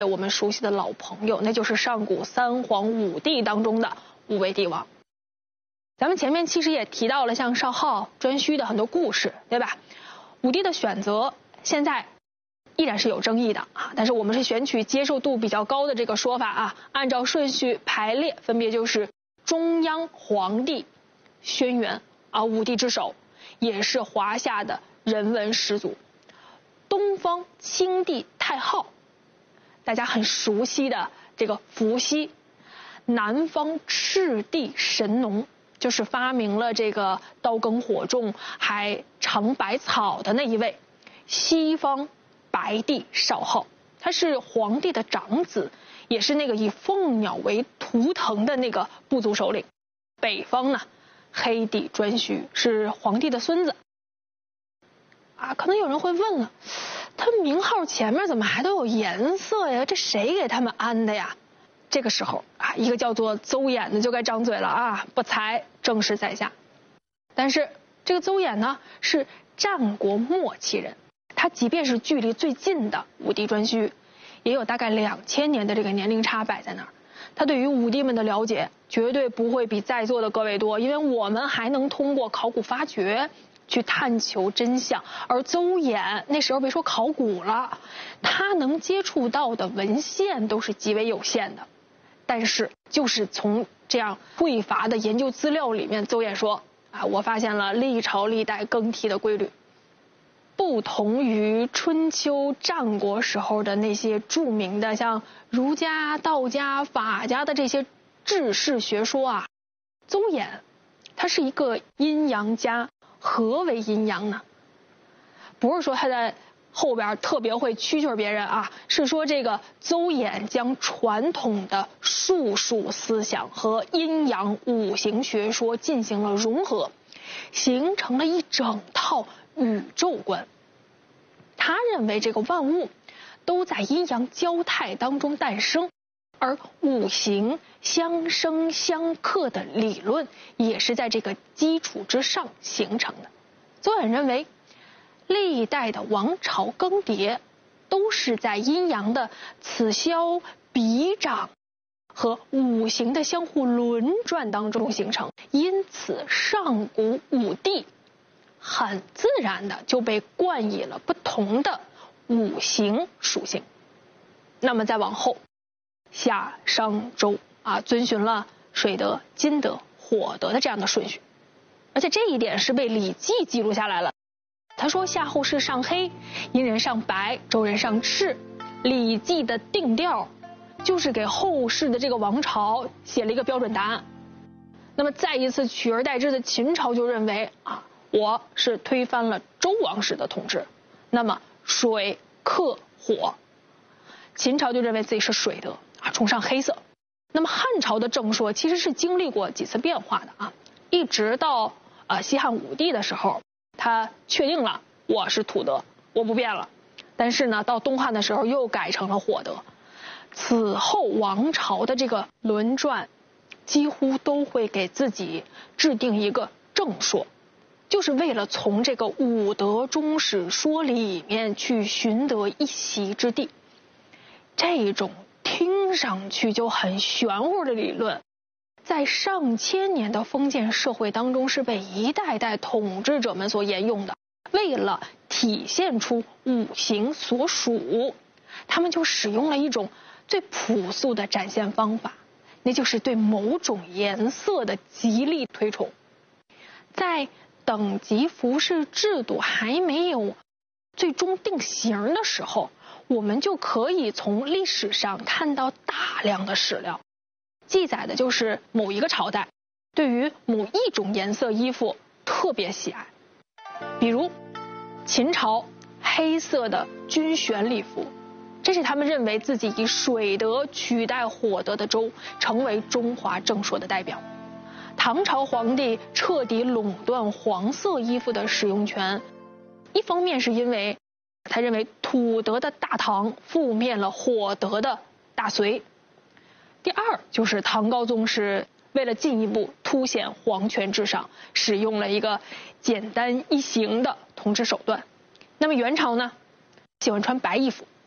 我们熟悉的老朋友，那就是上古三皇五帝当中的五位帝王。咱们前面其实也提到了像少昊、颛顼的很多故事，对吧？五帝的选择现在依然是有争议的啊，但是我们是选取接受度比较高的这个说法啊，按照顺序排列，分别就是中央皇帝轩辕啊，五帝之首，也是华夏的人文始祖；东方青帝太昊，大家很熟悉的这个伏羲；南方赤帝神农，就是发明了这个刀耕火种还尝百草的那一位；西方白帝少昊，他是皇帝的长子，也是那个以凤鸟为图腾的那个部族首领；北方呢，黑帝颛顼，是皇帝的孙子。啊，可能有人会问了，他名号前面怎么还都有颜色呀？这谁给他们安的呀？这个时候啊，一个叫做邹衍的就该张嘴了啊，不才正是在下。但是这个邹衍呢，是战国末期人，他即便是距离最近的五帝颛顼，也有大概2000年的这个年龄差摆在那儿。他对于五帝们的了解绝对不会比在座的各位多，因为我们还能通过考古发掘去探求真相，而邹衍那时候别说考古了，他能接触到的文献都是极为有限的。但是就是从这样匮乏的研究资料里面，邹衍说啊，我发现了历朝历代更替的规律，不同于春秋战国时候的那些著名的像儒家、道家、法家的这些治世学说啊，邹衍他是一个阴阳家。何为阴阳呢？不是说他在后边特别会蛐蛐别人啊，是说这个邹衍将传统的术数思想和阴阳五行学说进行了融合，形成了一整套宇宙观。他认为这个万物都在阴阳交泰当中诞生，而五行相生相克的理论也是在这个基础之上形成的。邹衍认为，历代的王朝更迭都是在阴阳的此消彼长和五行的相互轮转当中形成，因此上古五帝很自然的就被冠以了不同的五行属性。那么再往后，夏商周啊，遵循了水德、金德、火德的这样的顺序，而且这一点是被《礼记》记录下来了。他说夏后氏上黑，殷人上白，周人上赤。《礼记》的定调就是给后世的这个王朝写了一个标准答案。那么再一次取而代之的秦朝就认为啊，我是推翻了周王室的统治，那么水克火，秦朝就认为自己是水德啊，崇尚黑色。那么汉朝的正说其实是经历过几次变化的啊，一直到西汉武帝的时候，他确定了我是土德，我不变了。但是呢，到东汉的时候又改成了火德。此后王朝的这个轮转，几乎都会给自己制定一个正说，就是为了从这个五德终始说里面去寻得一席之地。这种听上去就很玄乎的理论，在上千年的封建社会当中是被一代代统治者们所沿用的。为了体现出五行所属，他们就使用了一种最朴素的展现方法，那就是对某种颜色的极力推崇。在等级服饰制度还没有最终定型的时候，我们就可以从历史上看到大量的史料，记载的就是某一个朝代对于某一种颜色衣服特别喜爱。比如秦朝黑色的军旋礼服，这是他们认为自己以水德取代火德的周，成为中华正说的代表。唐朝皇帝彻底垄断黄色衣服的使用权，一方面是因为他认为土德的大唐覆灭了火德的大隋，第二就是唐高宗是为了进一步凸显皇权至上，使用了一个简单易行的统治手段。那么元朝呢，喜欢穿白衣服，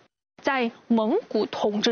在蒙古统治